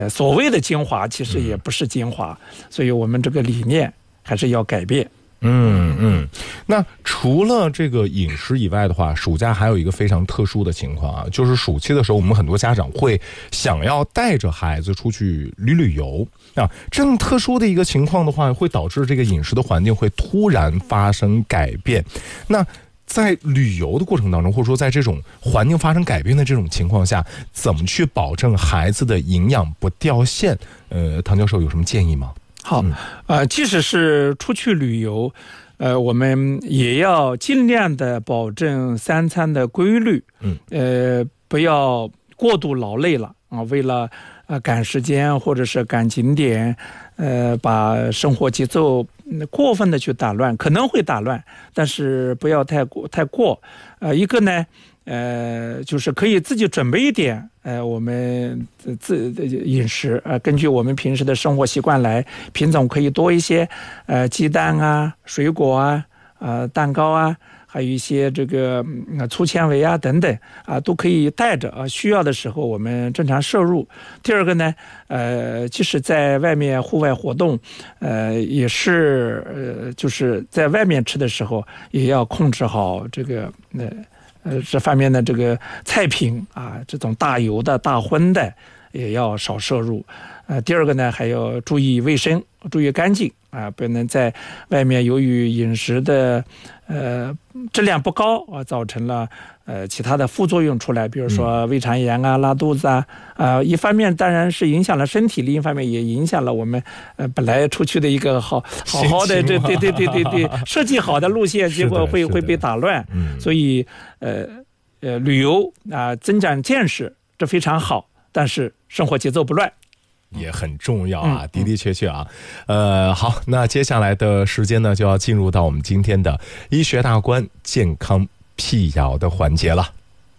所谓的精华其实也不是精华，所以我们这个理念还是要改变。 那除了这个饮食以外的话，暑假还有一个非常特殊的情况啊，就是暑期的时候，我们很多家长会想要带着孩子出去旅游啊。这样特殊的一个情况的话，会导致这个饮食的环境会突然发生改变。那在旅游的过程当中，或者说在这种环境发生改变的这种情况下，怎么去保证孩子的营养不掉线？唐教授有什么建议吗？ 好，即使是出去旅游，我们也要尽量的保证3餐的规律，不要过度劳累了啊，为了赶时间或者是赶景点，把生活节奏过分的去打乱，可能会打乱，但是不要太过。一个呢，就是可以自己准备一点，我们饮食根据我们平时的生活习惯来，品种可以多一些，鸡蛋啊、水果啊、蛋糕啊，还有一些这个粗纤维啊等等啊，都可以带着啊，需要的时候我们正常摄入。第二个呢，即使在外面户外活动，也是就是在外面吃的时候，也要控制好这个这方面的这个菜品啊，这种大油的、大荤的也要少摄入。第二个呢，还要注意卫生，注意干净啊，不能在外面由于饮食的质量不高啊，造成了其他的副作用出来，比如说胃肠炎啊、拉肚子啊，一方面当然是影响了身体，另一方面也影响了我们本来出去的一个好好的对设计好的路线，结果会被打乱。所以旅游啊，增长见识这非常好，但是生活节奏不乱也很重要啊，的确啊。好，那接下来的时间呢，就要进入到我们今天的医学大观健康辟谣的环节了。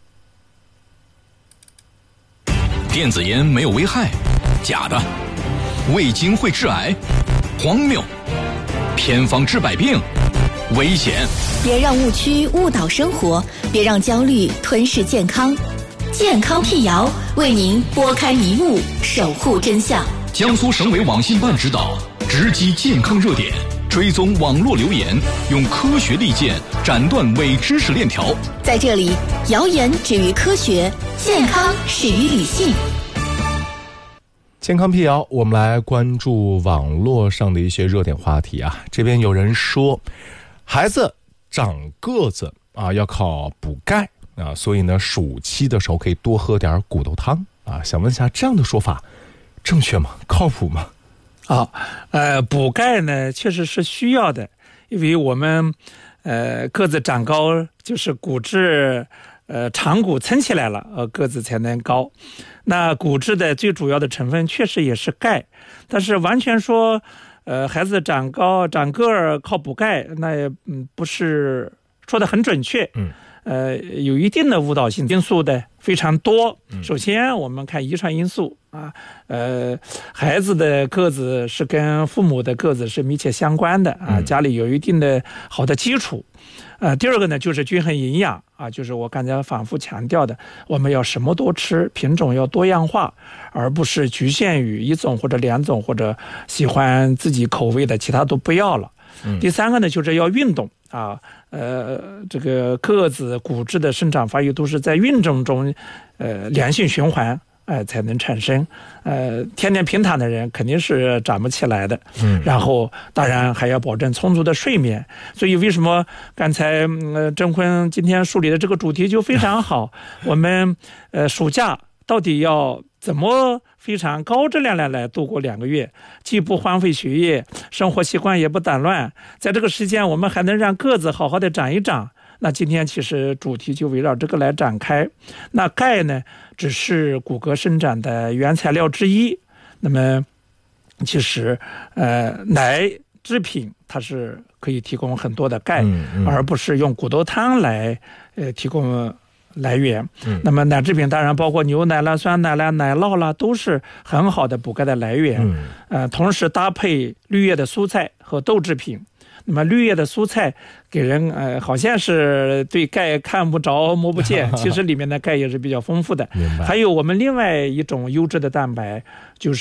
电子烟没有危害，假的；味精会致癌，荒谬；偏方治百病，危险。 别让误区误导生活，别让焦虑吞噬健康。健康辟谣为您拨开迷雾，守护真相。 江苏省委网信办指导，直击健康热点，追踪网络留言，用科学利剑斩断伪知识链条。 在这里，谣言止于科学，健康始于理性。 健康辟谣，我们来关注网络上的一些热点话题啊。这边有人说，孩子长个子啊，要靠补钙啊，所以呢，暑期的时候可以多喝点骨头汤啊。想问一下，这样的说法正确吗？靠谱吗？ 补钙呢，确实是需要的，因为我们个子长高，就是骨质长骨撑起来了，个子才能高。那骨质的最主要的成分确实也是钙，但是完全说孩子长高长个儿靠补钙，那也不是说的很准确。有一定的误导性因素的非常多。首先我们看遗传因素啊，孩子的个子是跟父母的个子是密切相关的啊，家里有一定的好的基础。第二个呢，就是均衡营养啊，就是我刚才反复强调的，我们要什么都吃，品种要多样化，而不是局限于一种或者两种，或者喜欢自己口味的其他都不要了。第三个呢，就是要运动啊，这个个子骨质的生长发育都是在运动中良性循环才能产生。天天平躺的人肯定是长不起来的。然后当然还要保证充足的睡眠。所以为什么刚才郑坤今天梳理的这个主题就非常好。我们暑假到底要怎么非常高质量的来度过2个月，既不荒废学业，生活习惯也不打乱，在这个时间我们还能让个子好好的长一长。那今天其实主题就围绕这个来展开。那钙呢，只是骨骼生长的原材料之一。那么其实奶制品它是可以提供很多的钙，而不是用骨头汤来提供来源。那么奶制品当然包括牛奶啦、酸奶啦、奶酪啦，都是很好的补钙的来源。同时搭配绿叶的蔬菜和豆制品。 那么绿叶的蔬菜给人好像是对钙看不着摸不见，其实里面的钙也是比较丰富的。 明白。 还有我们另外一种优质的蛋白，就是